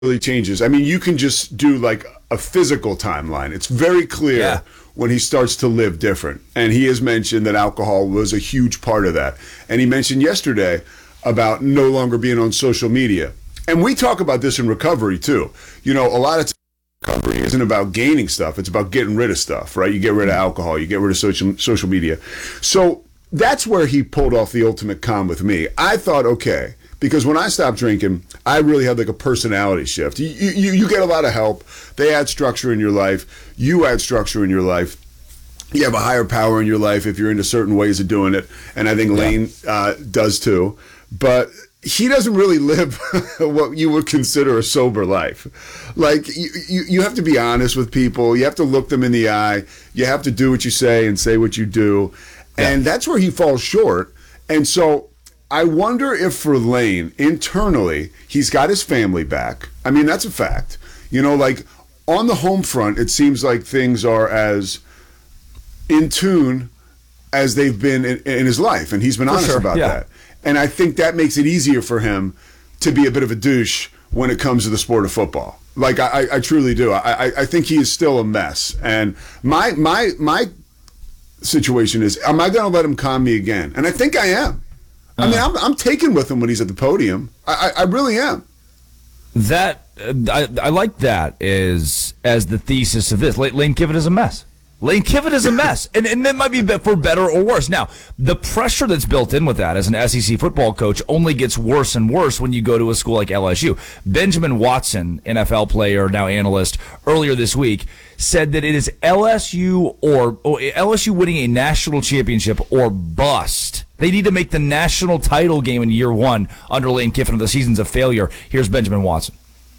really changes. I mean, you can just do like a physical timeline. It's very clear when he starts to live different. And he has mentioned that alcohol was a huge part of that. And he mentioned yesterday about no longer being on social media. And we talk about this in recovery too. You know, a lot of recovery isn't about gaining stuff. It's about getting rid of stuff, right? You get rid of alcohol. You get rid of social media. So that's where he pulled off the ultimate con with me. I thought, okay, because when I stopped drinking, I really had like a personality shift. You get a lot of help. They add structure in your life. You add structure in your life. You have a higher power in your life if you're into certain ways of doing it. And I think Lane does too. But he doesn't really live what you would consider a sober life. Like, you have to be honest with people. You have to look them in the eye. You have to do what you say and say what you do. And that's where he falls short. And so I wonder if for Lane, internally, he's got his family back. I mean, that's a fact. You know, like, on the home front, it seems like things are as in tune as they've been in his life. And he's been honest about that. And I think that makes it easier for him to be a bit of a douche when it comes to the sport of football. Like, I truly do. I think he is still a mess. And my situation is, am I going to let him con me again? And I think I am. I mean, I'm taken with him when he's at the podium. I really am. That I like that as the thesis of this. Lane Kiffin is a mess. Lane Kiffin is a mess, and that might be for better or worse. Now, the pressure that's built in with that as an SEC football coach only gets worse and worse when you go to a school like LSU. Benjamin Watson, NFL player, now analyst, earlier this week said that it is LSU or LSU winning a national championship or bust. They need to make the national title game in year one under Lane Kiffin, or the season's a failure. Here's Benjamin Watson.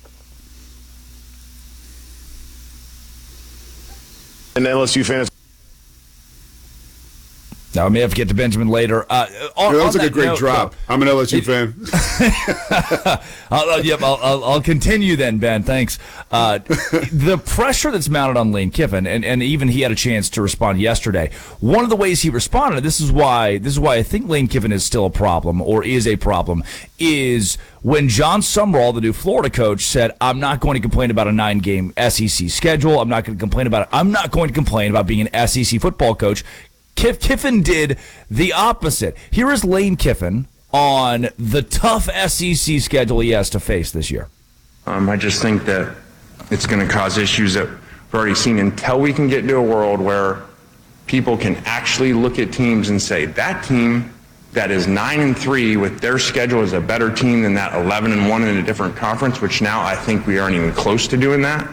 And LSU fans. Now, I may have to get to Benjamin later. That was like a great drop. I'm an LSU fan. I'll continue then, Ben. Thanks. The pressure that's mounted on Lane Kiffin, and even he had a chance to respond yesterday. One of the ways he responded, this is why I think Lane Kiffin is still a problem, or is a problem, is when John Sumrall, the new Florida coach, said, I'm not going to complain about a 9-game SEC schedule. I'm not going to complain about it. I'm not going to complain about being an SEC football coach. Kiffin did the opposite. Here is Lane Kiffin on the tough SEC schedule he has to face this year. I just think that it's going to cause issues that we've already seen until we can get to a world where people can actually look at teams and say, that team that is 9-3 with their schedule is a better team than that 11-1 in a different conference, which now I think we aren't even close to doing that.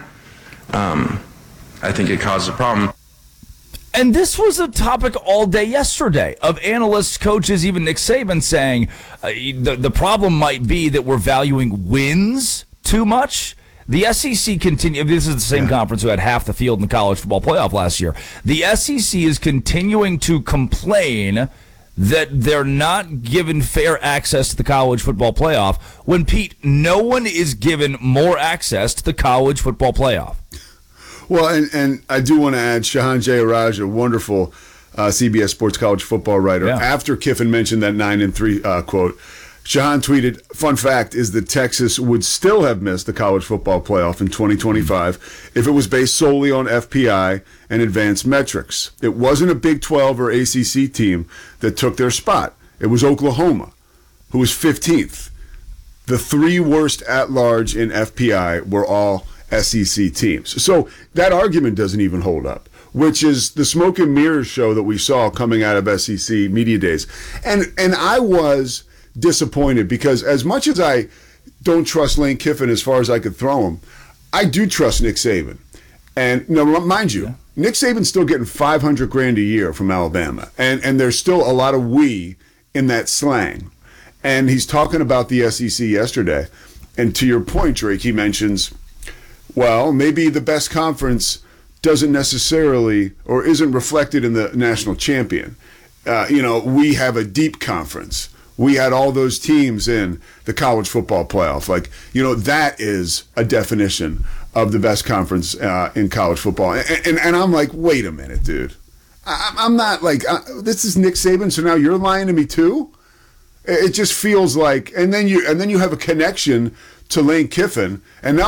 I think it causes a problem. And this was a topic all day yesterday of analysts, coaches, even Nick Saban saying the problem might be that we're valuing wins too much. The SEC continue. This is the same conference who had half the field in the college football playoff last year. The SEC is continuing to complain that they're not given fair access to the college football playoff when, Pete, no one is given more access to the college football playoff. Well, and I do want to add Shahan Jayaraj, a wonderful CBS Sports college football writer. After Kiffin mentioned that 9-3 quote, Shahan tweeted, fun fact is that Texas would still have missed the college football playoff in 2025 if it was based solely on FPI and advanced metrics. It wasn't a Big 12 or ACC team that took their spot. It was Oklahoma, who was 15th. The 3 worst at-large in FPI were all SEC teams. So that argument doesn't even hold up, which is the smoke and mirrors show that we saw coming out of SEC media days. And I was disappointed because as much as I don't trust Lane Kiffin as far as I could throw him, I do trust Nick Saban. And now, mind you, Nick Saban's still getting $500,000 a year from Alabama. And there's still a lot of we in that slang. And he's talking about the SEC yesterday. And to your point, Drake, he mentions, well, maybe the best conference doesn't necessarily or isn't reflected in the national champion. We have a deep conference. We had all those teams in the college football playoff. That is a definition of the best conference in college football. And I'm like, wait a minute, dude. I'm not like, this is Nick Saban, so now you're lying to me too? It just feels like, and then you have a connection to Lane Kiffin, and now